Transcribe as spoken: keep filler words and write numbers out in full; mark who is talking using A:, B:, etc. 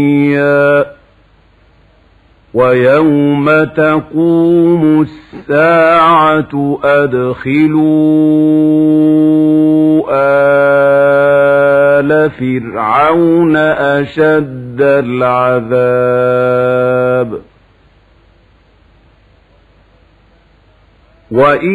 A: ويوم تقوم الساعة أدخلوا آل فرعون أشد العذاب. وإن